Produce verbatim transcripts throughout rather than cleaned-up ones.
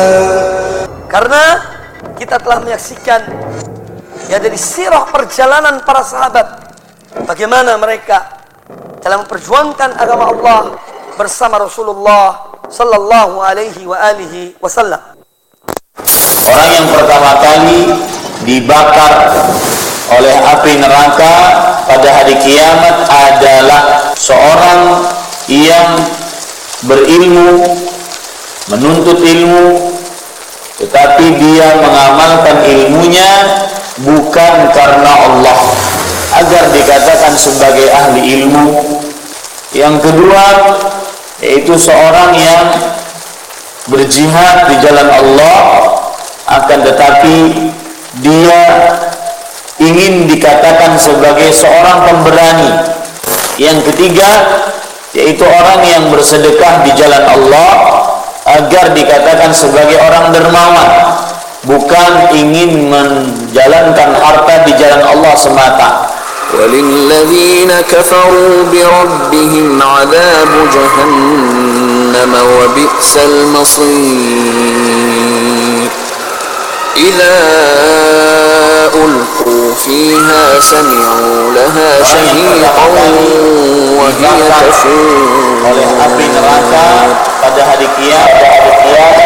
Karena kita telah menyaksikan ya dari sirah perjalanan para sahabat, bagaimana mereka dalam memperjuangkan agama Allah bersama Rasulullah sallallahu alaihi wa alihi wasallam. Orang yang pertama kali dibakar oleh api neraka pada hari kiamat adalah seorang yang berilmu, menuntut ilmu, tetapi dia mengamalkan ilmunya bukan karena Allah agar dikatakan sebagai ahli ilmu. Yang kedua, yaitu seorang yang berjihad di jalan Allah, akan tetapi dia ingin dikatakan sebagai seorang pemberani. Yang ketiga, yaitu orang yang bersedekah di jalan Allah agar dikatakan sebagai orang dermawan, bukan ingin menjalankan harta di jalan Allah semata. وَلِلَّذِينَ كَفَرُوا بِرَبِّهِمْ عَذَابُ جَهَنَّمَ وَبِئْسَ الْمَصِيرُ إِذَا أُلْقُوا فِيهَا سَمِعُوا لَهَا شَهِيقًا وَهِيَ تَفُورُ. Oleh api neraka pada hari kiamat, hari kiamat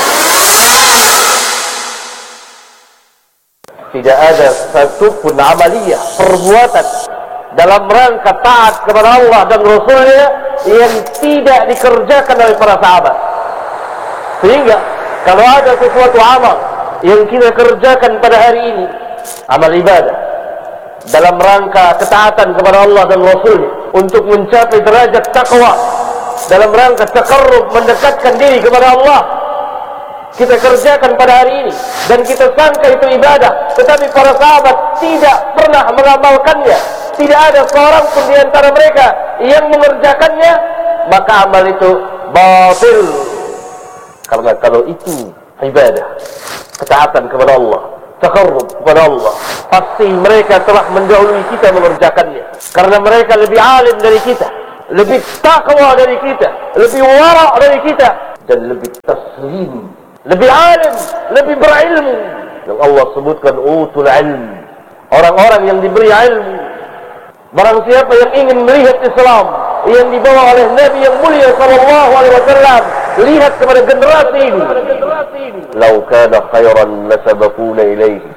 tidak ada satu pun amaliyah, perbuatan dalam rangka taat kepada Allah dan Rasulnya yang tidak dikerjakan oleh para sahabat. Sehingga kalau ada sesuatu amal yang kita kerjakan pada hari ini, amal ibadah dalam rangka ketaatan kepada Allah dan Rasulnya untuk mencapai derajat takwa, dalam rangka takarrub, mendekatkan diri kepada Allah, kita kerjakan pada hari ini dan kita sangka itu ibadah, tetapi para sahabat tidak pernah mengamalkannya, tidak ada seorang pun di antara mereka yang mengerjakannya, maka amal itu batil. Karena kalau itu ibadah, ketaatan kepada Allah, takarrub kepada Allah, pasti mereka telah mendahului kita mengerjakannya. Karena mereka lebih alim dari kita, lebih takwa dari kita, lebih wara' dari kita, dan lebih taslim, lebih alim, lebih berilmu. Yang Allah sebutkan utul ilm, orang-orang yang diberi ilmu. Barang siapa yang ingin melihat Islam yang dibawa oleh Nabi yang mulia sallallahu alaihi wasallam, lihat kepada generasi ini. Lau kana khairan lasabaquna ilaihi.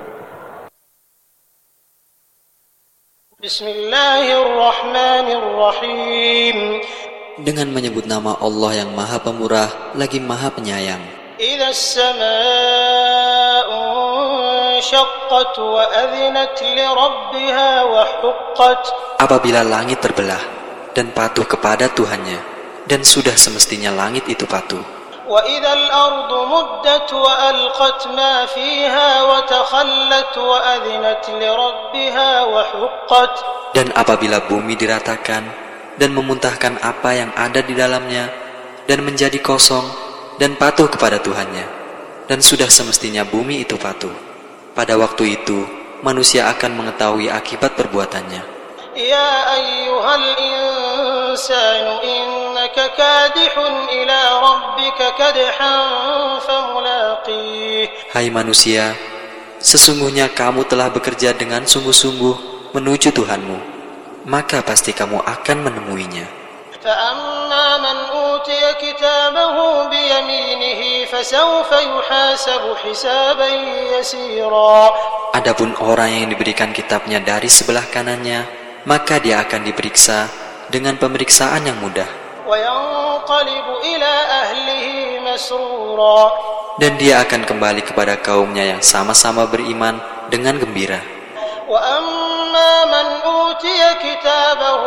Bismillahirrahmanirrahim. Dengan menyebut nama Allah yang Maha Pemurah lagi Maha Penyayang. إذا السماء انشقت وأذنت لربها وحقت. Apabila langit terbelah dan patuh kepada Tuhannya, dan sudah semestinya langit itu patuh. وإذا الأرض مدت وألقت ما فيها وتخلت وأذنت لربها وحقت. Dan apabila bumi diratakan dan memuntahkan apa yang ada di dalamnya, dan menjadi kosong dan patuh kepada Tuhannya, dan sudah semestinya bumi itu patuh. Pada waktu itu manusia akan mengetahui akibat perbuatannya. Ya ayyuhal insanu innaka kadihun ila rabbika kadhan famulaqih. Hai manusia, sesungguhnya kamu telah bekerja dengan sungguh-sungguh menuju Tuhanmu, maka pasti kamu akan menemuinya. فَأَمَّا مَنْ أُوتِيَ كِتَابَهُ بِيَمِينِهِ فَسَوْفَ يُحَاسَبُ حِسَابًا يَسِيرًا. Adapun orang yang diberikan kitabnya dari sebelah kanannya, maka dia akan diperiksa dengan pemeriksaan yang mudah. وَيَنْقَلِبُ إِلَى أَهْلِهِ مَسْرُورًا. Dan dia akan kembali kepada kaumnya yang sama-sama beriman dengan gembira. وَأَمَّا مَنْ أُوتِيَ كِتَابَهُ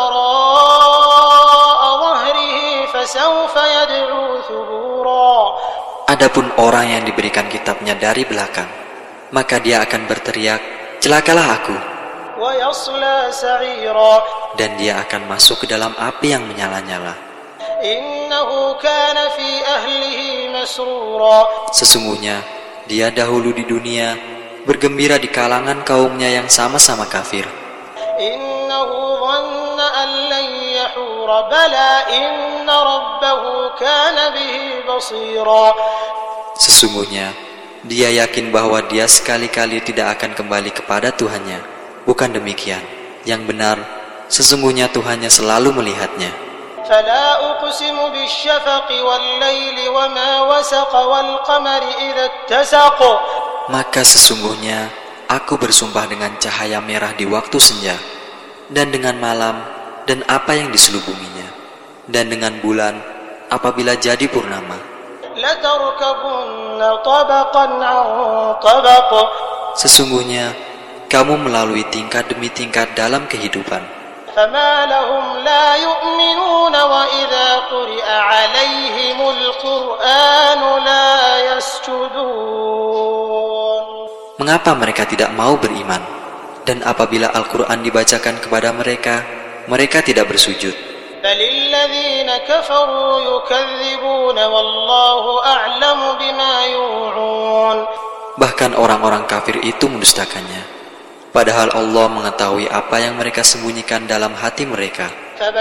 وَرَاءَ ظَهْرِهِ فَسَوْفَ يَدْعُو ثُبُورًا. Adapun orang yang diberikan kitabnya dari belakang, maka dia akan berteriak, celakalah aku. وَيَصْلَى سَعِيرًا. Dan dia akan masuk ke dalam api yang menyala-nyala. إِنَّهُ كَانَ فِي أَهْلِهِ مَسْرُورًا. Sesungguhnya dia dahulu di dunia bergembira di kalangan kaumnya yang sama-sama kafir. Innahu dhanna an lan yahura bala inna rabbahu kana bihi basira. Sesungguhnya dia yakin bahwa dia sekali-kali tidak akan kembali kepada Tuhannya. Bukan demikian. Yang benar, sesungguhnya Tuhannya selalu melihatnya. فلا أقسم بالشفق والليل وما وسق والقمر إذا اتسق. Maka sesungguhnya aku bersumpah dengan cahaya merah di waktu senja, dan dengan malam dan apa yang diselubunginya, dan dengan bulan apabila jadi purnama. لتركبن طبقا عن طبق. Sesungguhnya kamu melalui tingkat demi tingkat dalam kehidupan. فما لهم لا يؤمنون وإذا قرئ عليهم القرآن لا يسجدون. Mengapa mereka tidak mau beriman? Dan apabila Al-Quran dibacakan kepada mereka, mereka tidak bersujud. بل الذين كفروا يكذبون والله أعلم بما يوعون. Bahkan orang-orang kafir itu mendustakannya. Padahal Allah mengetahui apa yang mereka sembunyikan dalam hati mereka.